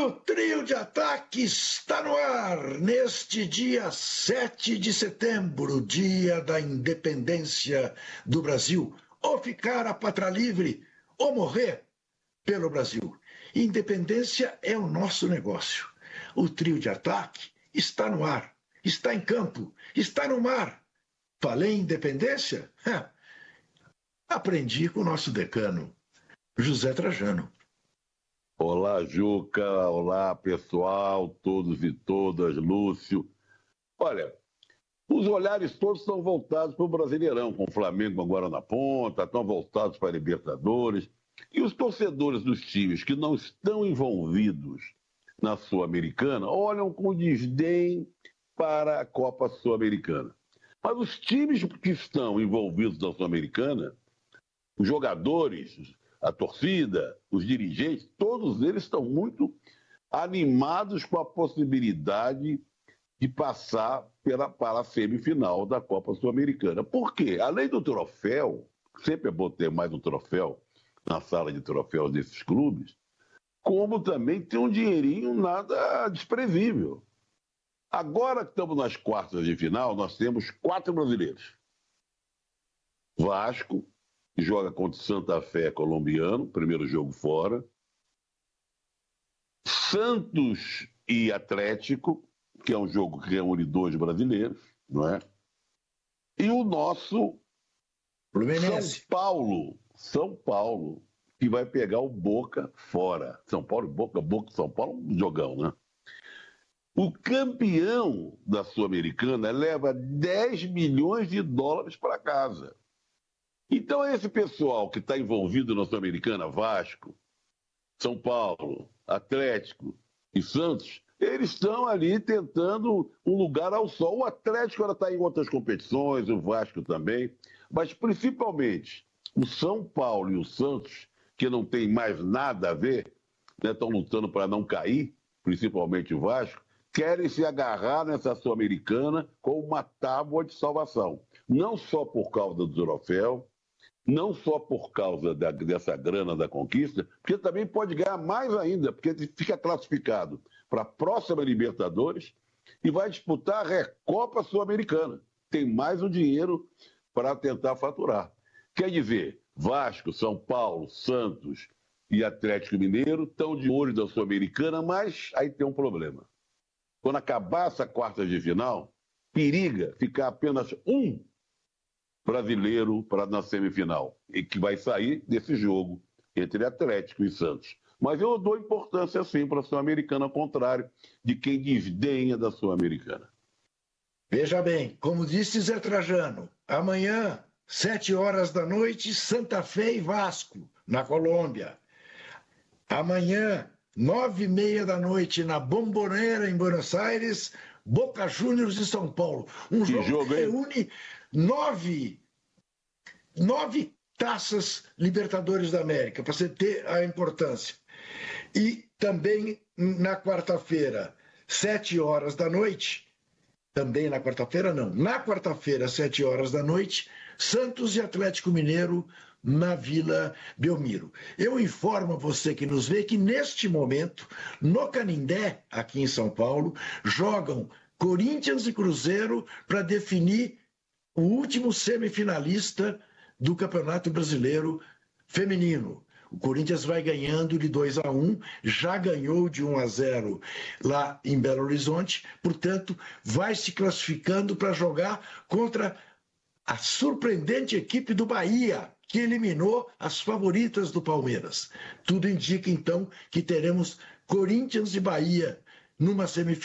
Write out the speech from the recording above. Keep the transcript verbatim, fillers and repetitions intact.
o trio de ataque está no ar neste dia sete de setembro, dia da independência do Brasil. Ou ficar a pátria livre, ou morrer pelo Brasil. Independência é o nosso negócio. O trio de ataque está no ar, está em campo, está no mar. Falei em independência? Aprendi com o nosso decano, José Trajano. Olá, Juca. Olá, pessoal, todos e todas, Lúcio. Olha, os olhares todos estão voltados para o Brasileirão, com o Flamengo agora na ponta, estão voltados para a Libertadores. E os torcedores dos times que não estão envolvidos na Sul-Americana olham com desdém para a Copa Sul-Americana. Mas os times que estão envolvidos na Sul-Americana, os jogadores, a torcida, os dirigentes, todos eles estão muito animados com a possibilidade de passar pela, para a semifinal da Copa Sul-Americana. Por quê? Além do troféu, sempre é bom ter mais um troféu na sala de troféus desses clubes, como também tem um dinheirinho nada desprezível. Agora que estamos nas quartas de final, nós temos quatro brasileiros. Vasco, que joga contra o Santa Fé colombiano, primeiro jogo fora. Santos e Atlético, que é um jogo que reúne dois brasileiros, não é? E o nosso Fluminense. São Paulo, São Paulo, que vai pegar o Boca fora. São Paulo e Boca, Boca e São Paulo, um jogão, né? O campeão da Sul-Americana leva dez milhões de dólares para casa. Então, esse pessoal que está envolvido na Sul-Americana, Vasco, São Paulo, Atlético e Santos, eles estão ali tentando um lugar ao sol. O Atlético está em outras competições, o Vasco também, mas principalmente o São Paulo e o Santos, que não tem mais nada a ver, estão né, lutando para não cair, principalmente o Vasco, querem se agarrar nessa Sul-Americana com uma tábua de salvação. Não só por causa do troféu, não só por causa da, dessa grana da conquista, porque também pode ganhar mais ainda, porque fica classificado para a próxima Libertadores e vai disputar a Recopa Sul-Americana. Tem mais um dinheiro para tentar faturar. Quer dizer, Vasco, São Paulo, Santos e Atlético Mineiro estão de olho da Sul-Americana, mas aí tem um problema. Quando acabar essa quarta de final, periga ficar apenas um brasileiro para na semifinal, e que vai sair desse jogo entre Atlético e Santos. Mas eu dou importância, sim, para a Sul-Americana, ao contrário de quem desdenha da Sul-Americana. Veja bem, como disse Zé Trajano, amanhã, sete horas da noite, Santa Fé e Vasco, na Colômbia. Amanhã, nove e meia da noite, na Bombonera, em Buenos Aires, Boca Juniors e São Paulo. Um jogo, jogo que reúne nove, nove taças Libertadores da América, para você ter a importância. E também na quarta-feira, sete horas da noite, também na quarta-feira não, na quarta-feira, sete horas da noite, Santos e Atlético Mineiro na Vila Belmiro. Eu informo a você que nos vê que neste momento, no Canindé, aqui em São Paulo, jogam Corinthians e Cruzeiro para definir o último semifinalista do Campeonato Brasileiro Feminino. O Corinthians vai ganhando de dois a um, já ganhou de um a zero lá em Belo Horizonte, portanto, vai se classificando para jogar contra a surpreendente equipe do Bahia, que eliminou as favoritas do Palmeiras. Tudo indica, então, que teremos Corinthians e Bahia numa semifinal.